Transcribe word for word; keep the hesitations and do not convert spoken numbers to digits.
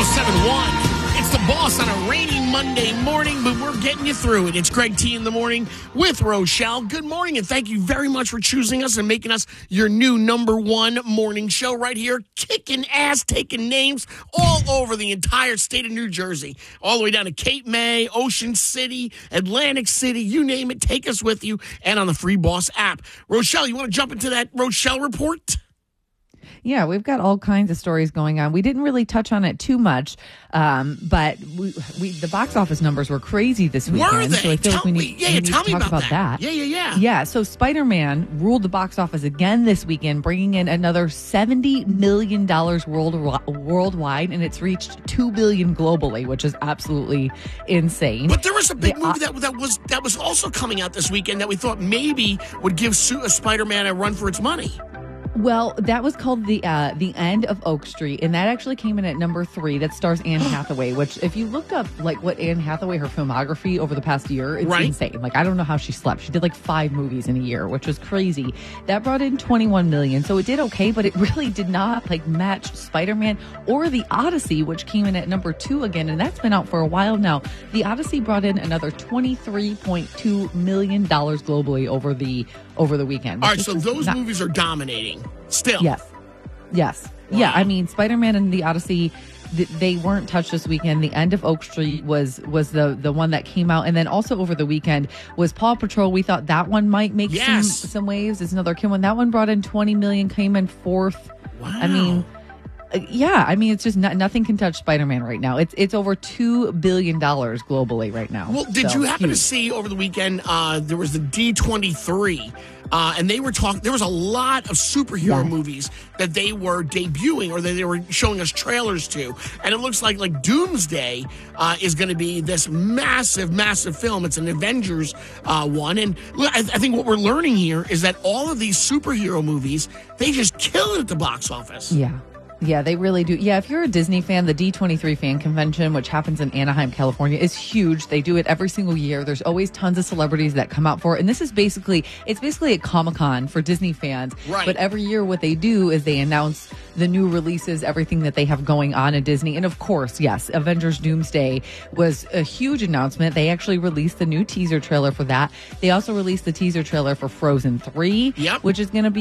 seven one. It's the boss on a rainy Monday morning, but we're getting you through it. It's Greg T in the morning with Rochelle. Good morning, and thank you very much for choosing us and making us your new number one morning show right here, kicking ass, taking names all over the entire state of New Jersey, all the way down to Cape May, Ocean City, Atlantic City, you name it, take us with you, and on the Free Boss app. Rochelle, you want to jump into that Rochelle report? Yeah, we've got all kinds of stories going on. We didn't really touch on it too much, um, but we, we the box office numbers were crazy this weekend. Were they? So I feel tell like we need, me, yeah, we yeah, need tell to me talk about, about that. that. Yeah, yeah, yeah. Yeah, so Spider-Man ruled the box office again this weekend, bringing in another seventy million dollars world, worldwide, and it's reached two billion dollars globally, which is absolutely insane. But there was a big the, movie that, that was that was also coming out this weekend that we thought maybe would give Spider-Man a run for its money. Well, that was called the uh, the End of Oak Street, and that actually came in at number three. That stars Anne Hathaway, which if you look up like what Anne Hathaway, her filmography over the past year, it's right. insane. Like, I don't know how she slept. She did like five movies in a year, which was crazy. That brought in twenty-one million dollars, so it did okay, but it really did not like match Spider-Man or The Odyssey, which came in at number two again, and that's been out for a while now. The Odyssey brought in another twenty-three point two million dollars globally over the over the weekend. All right, so those not- movies are dominating. Still. Yes. Yes. Wow. Yeah. I mean, Spider-Man and The Odyssey, th- they weren't touched this weekend. The End of Oak Street was was the, the one that came out. And then also over the weekend was Paw Patrol. We thought that one might make yes. some, some waves. It's another kid one. That one brought in twenty million dollars, came in fourth. Wow. I mean, yeah, I mean, it's just not, nothing can touch Spider-Man right now. It's it's over two billion dollars globally right now. Well, did so, you happen huge. to see over the weekend, uh, there was the D twenty-three, uh, and they were talking, there was a lot of superhero yes. movies that they were debuting or that they were showing us trailers to. And it looks like, like Doomsday uh, is going to be this massive, massive film. It's an Avengers uh, one. And I, I think what we're learning here is that all of these superhero movies, they just kill it at the box office. Yeah. Yeah, they really do. Yeah, if you're a Disney fan, the D twenty-three fan convention, which happens in Anaheim, California, is huge. They do it every single year. There's always tons of celebrities that come out for it. And this is basically, it's basically a Comic-Con for Disney fans. Right. But every year what they do is they announce the new releases, everything that they have going on at Disney. And of course, yes, Avengers Doomsday was a huge announcement. They actually released the new teaser trailer for that. They also released the teaser trailer for Frozen three, yep. which is going to be